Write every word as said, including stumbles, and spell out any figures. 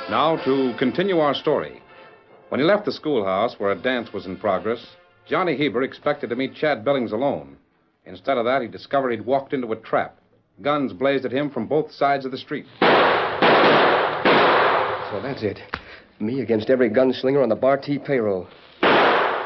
Now, to continue our story. When he left the schoolhouse where a dance was in progress, Johnny Heber expected to meet Chad Billings alone. Instead of that, he discovered he'd walked into a trap. Guns blazed at him from both sides of the street. So that's it. Me against every gunslinger on the Bar T payroll.